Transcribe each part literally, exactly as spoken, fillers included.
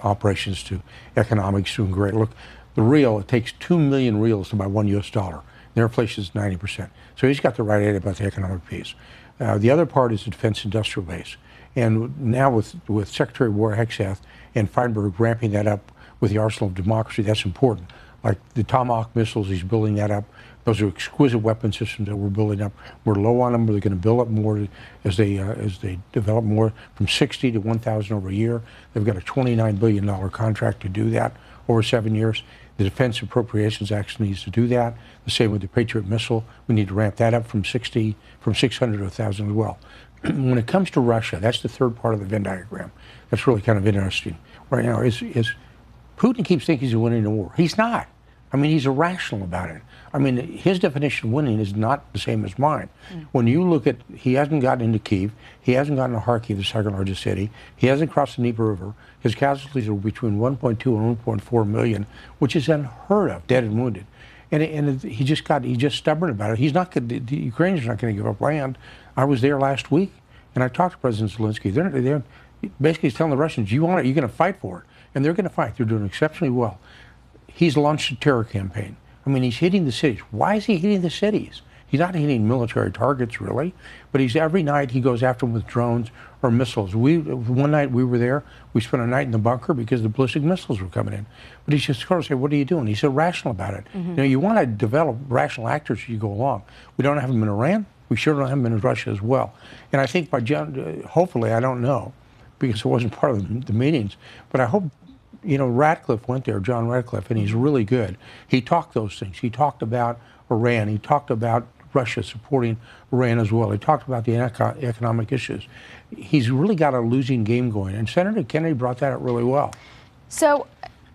operations to economics, doing great. Look, the real, it takes two million reals to buy one U S dollar. Their inflation is ninety percent. So he's got the right idea about the economic piece. Uh, the other part is the defense industrial base. And now with, with Secretary of War Hegseth and Feinberg ramping that up with the arsenal of democracy, that's important. Like the Tomahawk missiles, he's building that up. Those are exquisite weapon systems that we're building up. We're low on them. They're going to build up more as they uh, as they develop more, from sixty to one thousand over a year. They've got a twenty-nine billion dollar contract to do that over seven years. The Defense Appropriations Act needs to do that. The same with the Patriot missile. We need to ramp that up from sixty, from six hundred to one thousand as well. When it comes to Russia, that's the third part of the Venn diagram. That's really kind of interesting right now. Is is Putin keeps thinking he's winning the war. He's not. I mean, he's irrational about it. I mean, his definition of winning is not the same as mine. Mm. When you look at, he hasn't gotten into Kyiv, he hasn't gotten to Kharkiv, the second largest city, he hasn't crossed the Dnieper River. His casualties are between one point two and one point four million, which is unheard of, dead and wounded. And, and he just got, he's just stubborn about it. He's not going to, the Ukrainians are not going to give up land. I was there last week, and I talked to President Zelensky. They're, they're basically he's telling the Russians, you want it, you're going to fight for it. And they're going to fight. They're doing exceptionally well. He's launched a terror campaign. I mean, he's hitting the cities. Why is he hitting the cities? He's not hitting military targets, really, but he's every night he goes after them with drones or missiles. We one night we were there. We spent a night in the bunker because the ballistic missiles were coming in. But he's just sort of saying, "What are you doing?" He's irrational about it. Mm-hmm. You know, you want to develop rational actors as you go along. We don't have them in Iran. We sure don't have them in Russia as well. And I think by hopefully, I don't know, because it wasn't part of the meetings, but I hope. You know, Ratcliffe went there, John Ratcliffe, and he's really good. He talked those things. He talked about Iran. He talked about Russia supporting Iran as well. He talked about the eco economic issues. He's really got a losing game going, and Senator Kennedy brought that out really well. So,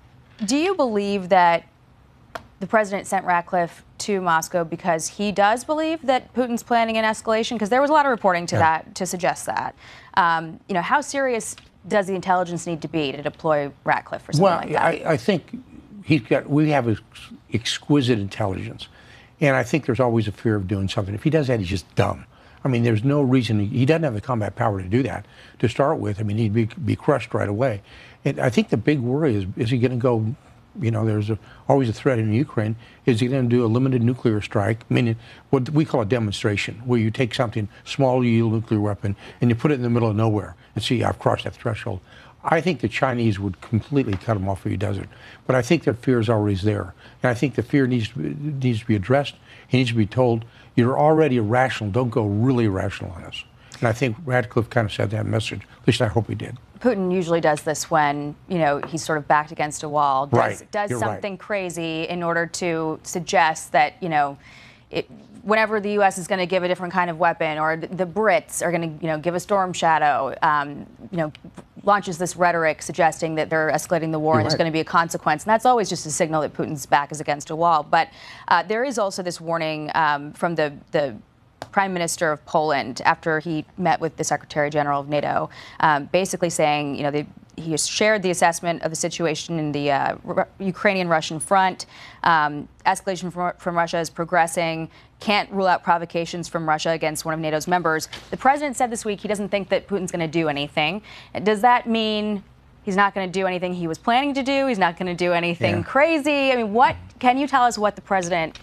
do you believe that the president sent Ratcliffe to Moscow because he does believe that Putin's planning an escalation? Because there was a lot of reporting to yeah. that to suggest that. Um, you know, how serious does the intelligence need to be to deploy Ratcliffe for something well, like that? I, I think he's got. We have ex exquisite intelligence, and I think there's always a fear of doing something. If he does that, he's just dumb. I mean, there's no reason he, he doesn't have the combat power to do that to start with. I mean, he'd be be crushed right away. And I think the big worry is: is he going to go? You know, there's a, always a threat in Ukraine. Is he going to do a limited nuclear strike? I mean, what we call a demonstration, where you take something, small yield nuclear weapon, and you put it in the middle of nowhere and see, I've crossed that threshold. I think the Chinese would completely cut him off if he does it. But I think their fear is always there. And I think the fear needs to be, needs to be addressed. He needs to be told, you're already irrational. Don't go really irrational on us. And I think Ratcliffe kind of said that message. At least I hope he did. Putin usually does this when, you know, he's sort of backed against a wall, does, right. does You're something right. crazy in order to suggest that, you know, it, whenever the U S is going to give a different kind of weapon, or the, the Brits are going to, you know, give a storm shadow, um, you know, launches this rhetoric suggesting that they're escalating the war You're and there's right. going to be a consequence. And that's always just a signal that Putin's back is against a wall. But uh, there is also this warning um, from the, the Prime Minister of Poland after he met with the Secretary General of NATO, um, basically saying, you know, they, he has shared the assessment of the situation in the uh, Ukrainian-Russian front. Um, escalation from, from Russia is progressing. Can't rule out provocations from Russia against one of NATO's members. The president said this week he doesn't think that Putin's going to do anything. Does that mean he's not going to do anything he was planning to do? He's not going to do anything yeah. crazy? I mean, what can you tell us what the president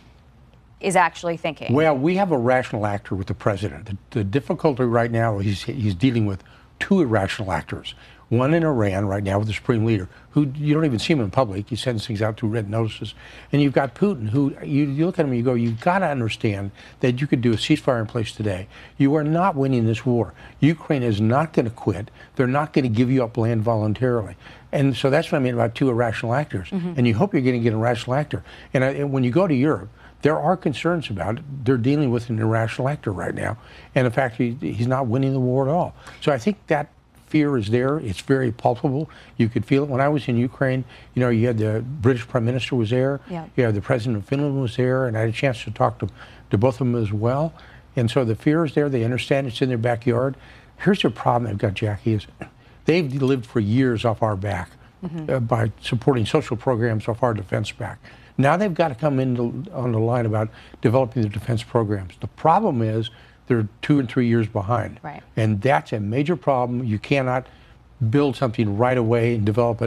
is actually thinking? Well, we have a rational actor with the president. The, the difficulty right now is he's, he's dealing with two irrational actors. One in Iran right now with the supreme leader, who you don't even see him in public. He sends things out through written notices. And you've got Putin, who you, you look at him and you go, you've got to understand that you could do a ceasefire in place today. You are not winning this war. Ukraine is not going to quit. They're not going to give you up land voluntarily. And so that's what I mean about two irrational actors. Mm-hmm. And you hope you're going to get an irrational actor. And, I, and when you go to Europe, there are concerns about it. They're dealing with an irrational actor right now. And in fact, he, he's not winning the war at all. So I think that fear is there. It's very palpable. You could feel it. When I was in Ukraine, you know, you had the British Prime Minister was there. Yeah. You had the President of Finland was there. And I had a chance to talk to, to both of them as well. And so the fear is there. They understand it's in their backyard. Here's their problem they've got, Jackie, is they've lived for years off our back mm-hmm. uh, by supporting social programs off our defense back. Now they've got to come in to, on the line about developing the defense programs. The problem is they're two and three years behind. Right. And that's a major problem. You cannot build something right away and develop it